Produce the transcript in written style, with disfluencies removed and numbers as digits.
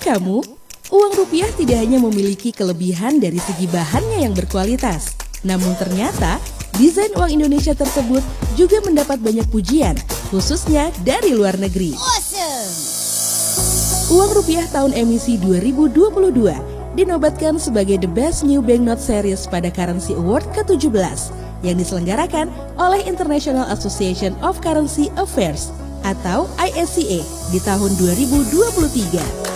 kamu? Uang rupiah tidak hanya memiliki kelebihan dari segi bahannya yang berkualitas, namun ternyata desain uang Indonesia tersebut juga mendapat banyak pujian, khususnya dari luar negeri. Uang rupiah tahun emisi 2022 dinobatkan sebagai The Best New Banknote Series pada Currency Award ke-17 yang diselenggarakan oleh International Association of Currency Affairs atau ISCA di tahun 2023.